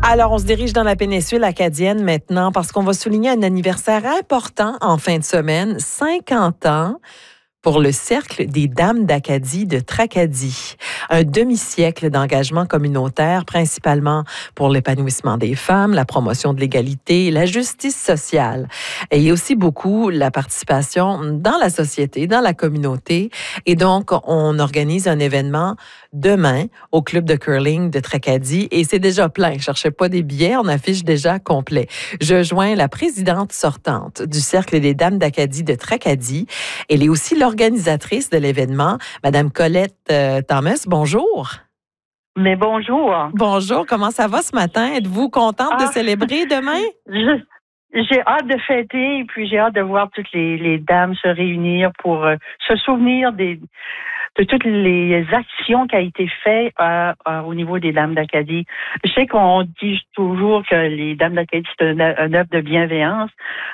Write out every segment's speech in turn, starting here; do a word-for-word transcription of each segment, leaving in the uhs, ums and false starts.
Alors, on se dirige dans la péninsule acadienne maintenant parce qu'on va souligner un anniversaire important en fin de semaine, cinquante ans pour le Cercle des Dames d'Acadie de Tracadie. Un demi-siècle d'engagement communautaire, principalement pour l'épanouissement des femmes, la promotion de l'égalité, la justice sociale. Et il y a aussi beaucoup la participation dans la société, dans la communauté. Et donc, on organise un événement demain au club de curling de Tracadie. Et c'est déjà plein. Je ne cherchais pas des billets, on affiche déjà complet. Je joins la présidente sortante du Cercle des Dames d'Acadie de Tracadie. Elle est aussi l'organisatrice de l'événement, Madame Colette euh, Thomas. Bonjour. Mais bonjour. Bonjour, comment ça va ce matin? Êtes-vous contente ah, de célébrer demain? Je, j'ai hâte de fêter et puis j'ai hâte de voir toutes les, les dames se réunir pour euh, se souvenir des, de toutes les actions qui ont été faites euh, euh, au niveau des Dames d'Acadie. Je sais qu'on dit toujours que les Dames d'Acadie, c'est un, un œuvre de bienveillance.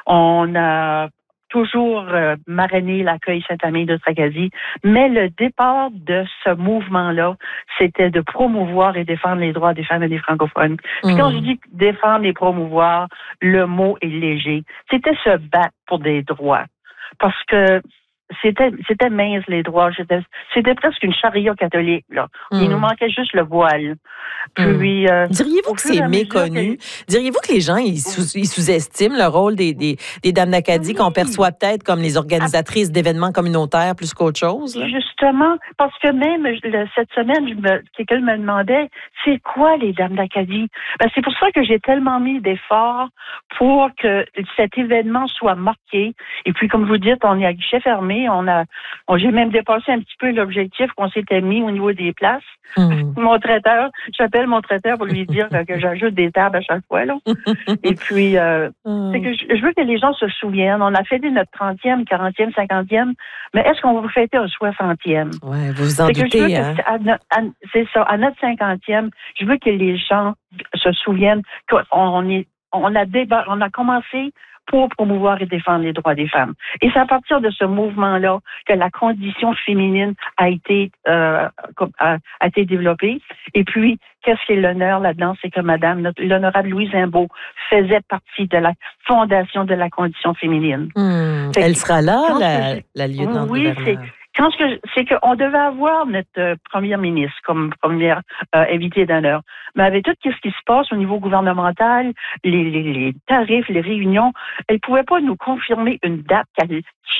On a toujours euh, marrainé l'accueil Sainte-Amie de Tracadie, mais le départ de ce mouvement-là, c'était de promouvoir et défendre les droits des femmes et des francophones. Puis mmh. quand je dis défendre et promouvoir, le mot est léger. C'était se battre pour des droits. Parce que C'était, c'était mince, les droits. C'était, c'était presque une charia catholique, là. Mm. Il nous manquait juste le voile. Puis, mm. euh, Diriez-vous que c'est méconnu? Que... Diriez-vous que les gens, ils, sous, ils sous-estiment le rôle des, des, des Dames d'Acadie oui. qu'on perçoit peut-être comme les organisatrices ah. d'événements communautaires plus qu'autre chose? Là? Justement, parce que même le, cette semaine, je me, quelqu'un me demandait, c'est quoi les Dames d'Acadie? Ben, c'est pour ça que j'ai tellement mis d'efforts pour que cet événement soit marqué. Et puis, comme vous dites, on est à guichet fermé. On a, on, j'ai même dépassé un petit peu l'objectif qu'on s'était mis au niveau des places. Mmh. Mon traiteur, j'appelle mon traiteur pour lui dire que j'ajoute des tables à chaque fois, là. Et puis, euh, mmh. c'est que je, je veux que les gens se souviennent. On a fêté notre trentième, quarantième, cinquantième, mais est-ce qu'on va fêter un soixantième? Oui, vous vous en c'est doutez, que hein? Que, à, à, c'est ça, à notre cinquantième, je veux que les gens se souviennent qu'on est, on a débat, on a commencé pour promouvoir et défendre les droits des femmes. Et c'est à partir de ce mouvement-là que la condition féminine a été euh, a, a été développée. Et puis, qu'est-ce qui est l'honneur là-dedans? C'est que Madame, notre, l'honorable Louise Imbeau faisait partie de la fondation de la condition féminine. Mmh. Elle que, sera là, la, la lieutenant Oui, c'est... Quand ce que c'est qu'on devait avoir notre euh, première ministre comme première euh, invitée d'honneur. Mais avec tout ce qui se passe au niveau gouvernemental, les, les, les tarifs, les réunions, elle ne pouvait pas nous confirmer une date qui